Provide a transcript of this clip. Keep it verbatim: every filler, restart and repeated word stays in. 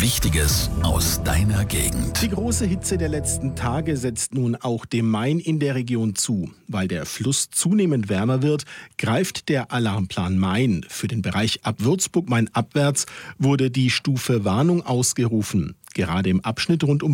Wichtiges aus deiner Gegend. Die große Hitze der letzten Tage setzt nun auch dem Main in der Region zu. Weil der Fluss zunehmend wärmer wird, greift der Alarmplan Main. Für den Bereich ab Würzburg Main abwärts wurde die Stufe Warnung ausgerufen. Gerade im Abschnitt rund um